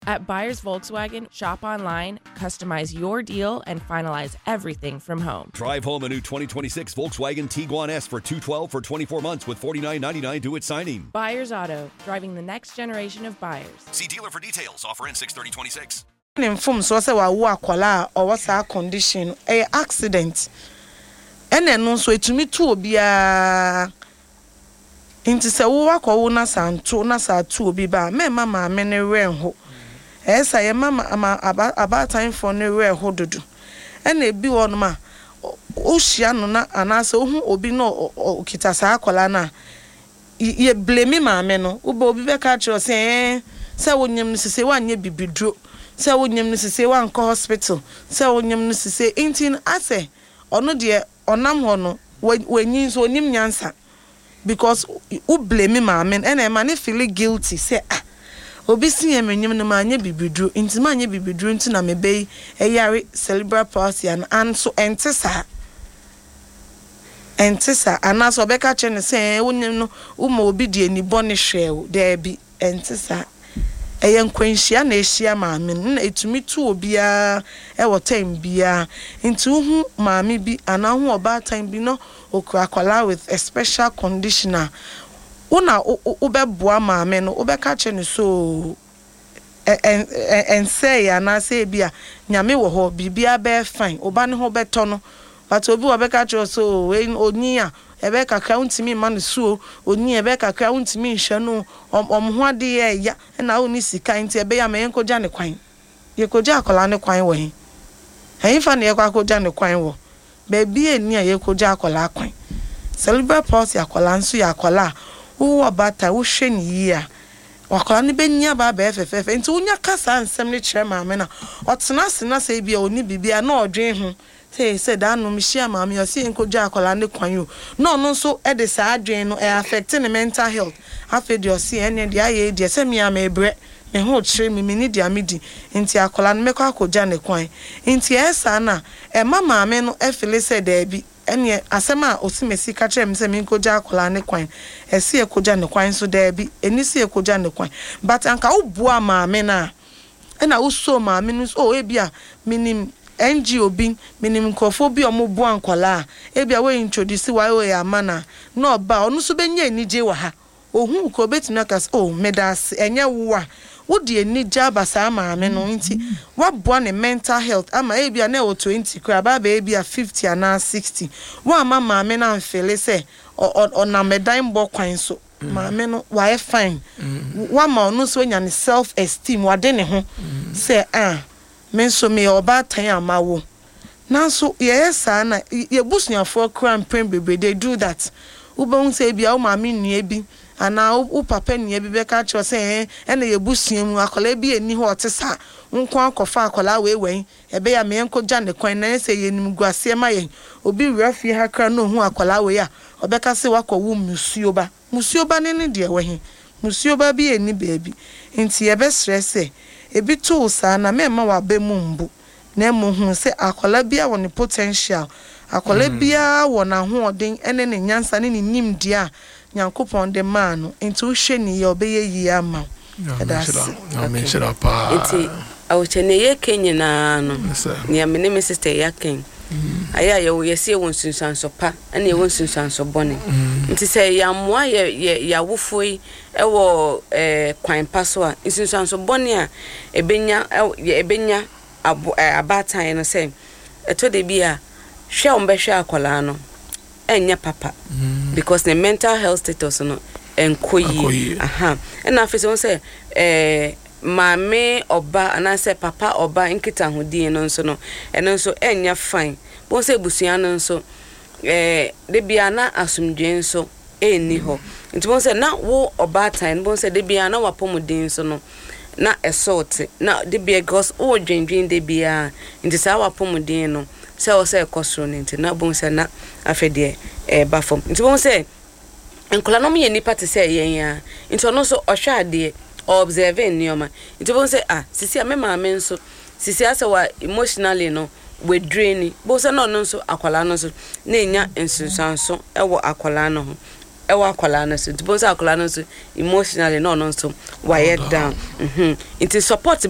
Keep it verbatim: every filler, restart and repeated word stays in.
At Buyers Volkswagen, shop online, customize your deal, and finalize everything from home. Drive home a new twenty twenty-six Volkswagen Tiguan S for two hundred twelve for twenty-four months with forty-nine ninety-nine due at signing. Buyers Auto, driving the next generation of buyers. See dealer for details. Offer in six thirty twenty-six. Inform so say wa wo akwala or what's our condition a accident. And then no so etumi tu obia inti se wo akwo na santo na sa tu obi ba me mama me ne renho. Esa ye mama about time for ne renho dodo. And e bi won ma o hia no na anase ohu obi no okita sa akwala na ye blame mama no wo ba obi be ka kiro se se wonyem no sese wanye bibidro se wonyem no sese wanko hospital se wonyem no sese intin ase ono de onam ho no wenyin so onim nyansa because u blame mama and e man feel guilty say ah obi si emenyem no ma anye bibidro inti ma anye bibidro inti na mebe eyare cerebral palsy and anso entesa entesa anaso obeka che ne say wonyem no uma obi de ni bone hwew there be entesa eyen kwanhia na ehia maame na etumi tu obia e wo time bia nti hu maame bi ana hu oba time bi no okura kwala with a special conditioner una ubeboa maame no ubeka che ne so en en say ana say bia nyame wo ho bibia be fine oba ne ho beto no but obi obeka che so oni a ebe kakra untimi ma no suo oni ebe kakra untimi nhwe no omho ade ye ya na oni sika nti ebe ya me enkoja ne kwan ye koja akola ne kwan wo he hen fa ne ye kwa koja ne kwan wo bebi eni a ye koja akola kwan cerebral palsy akola nso ya akola wo bata wo hwe ni yi a wakola ne benya ba ba efefefe nti unya kasa nsem ne kire maame na otena sena sai bia oni bibia na odwen ho say say that no mishia maame yo say enkoja akola ne kwan yo no no so e de sa adwen no e affecting the mental health afed yo see ene de aye de say me am ebre me ho kire me ni de amedi nti akola ne mekọ akoja ne kwan nti esa na e ma maame no e feel say da bi ene asema osimesi ka kire me say me enkoja akola ne kwan e se ekoja ne kwan so da bi eni se ekoja ne kwan but anka wo bua maame na e na wo so maame no so e bia minim N G O bin minim nkofo bi omobu ankwala e bia we introduce wa we amana no ba onu so benye enije wa ha ohun ko betina kas oh medas enye wo a wo de enije abasa maame no nti wa boa ne mental health ama e bia na o twenty kra ba ba e bia fifty ana sixty wa ama maame na mfele se ona medan mbo kwan so maame no wa e fine wa ma onu so nya ne self esteem wa de ne ho se ah menso me oba tan amawo nanso yesa na ye busuafo kran pen bebe they do that ubon say bia o maame nua bi ana o papa nua bi be ka cho say eh na ye busuamu akola bi eni ho otesa nko akofa akola we wen ebe ya me enko ja ne kwan na say ye nim guase ma ye obi wrafi ha kra no hu akola we ya obeka say wakowo musuo ba musuo ba ne ne de we he musuo ba bi eni baby nti ye be stress e ebi to sa na me ma wa be mumbu na mu hu se akola bia woni potential akola bia wona ho odin ene ne nyansa ne nim dia nyankopon de ma no nti wo hwe ni ye obeye yi ama na me shira pa nti awchene ye kenyina no ni amene me sister yaken aya ye wo yesi won sunsanso pa ene won sunsanso bone nti se ya moa ye ya wofoi ewo eh kwan paso a sunsanso bone a ebenya ebenya abatan no se eto de bia hwe on be hwe akola no enya papa because the mental health status no enkoyi aha ena afese won se eh mame oba anase papa oba nkita hodin no nso no eno nso enya fine bon se busua no nso eh de bia na asumdwe nso eni ho nti bon se na wo oba tan bon se de bia na wapomodin nso no na assault na de bia gos o dwendwen de bia nti sa wapomodin no se o se ekosoro nti na bon se na afede eh bafom nti bon se enkola no me nipa te se yen ya nti ono so ohwa ade observe nioma nti bon se ah sisi me maame nso sisi asa wa emotionally no we drain bo se no no nso akwala no so na enya ensunsanso ewo akwala no ho ewo akwala no so nti bon se akwala no so emotionally no no nso wa down mhm nti support